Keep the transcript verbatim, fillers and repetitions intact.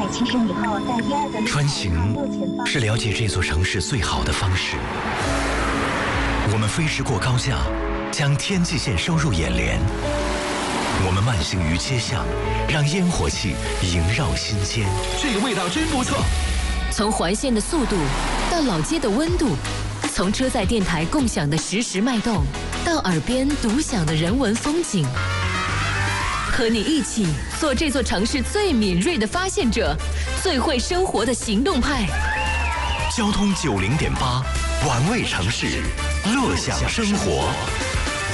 七十米后在第二个穿行是了解这座城市最好的方式。我们飞驰过高架，将天际线收入眼帘。我们慢行于街巷，让烟火气萦绕心间。 这个味道真不错。 从环线的速度到老街的温度，从车载电台共享的实时脉动，到耳边独享的人文风景，和你一起做这座城市最敏锐的发现者，最会生活的行动派。 交通九零点八，玩味城市，乐享生活。